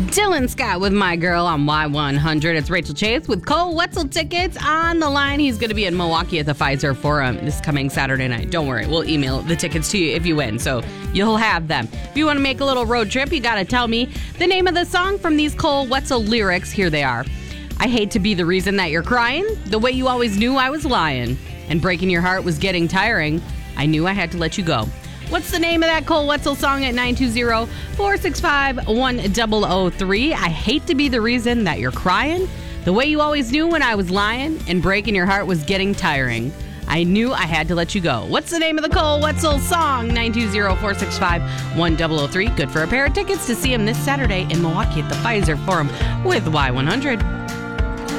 Dylan Scott with My Girl on Y100. It's Rachel Chase with Cole Wetzel tickets on the line. He's going to be in Milwaukee at the Pfizer Forum this coming Saturday night. Don't worry, we'll email the tickets to you if you win, so you'll have them. If you want to make a little road trip, you got to tell me the name of the song from these Cole Wetzel lyrics. Here they are. I hate to be the reason that you're crying, the way you always knew I was lying, and breaking your heart was getting tiring. I knew I had to let you go. What's the name of that Cole Wetzel song at 920-465-1003? I hate to be the reason that you're crying, the way you always knew when I was lying, and breaking your heart was getting tiring. I knew I had to let you go. What's the name of the Cole Wetzel song? 920-465-1003. Good for a pair of tickets to see him this Saturday in Milwaukee at the Pfizer Forum with Y100.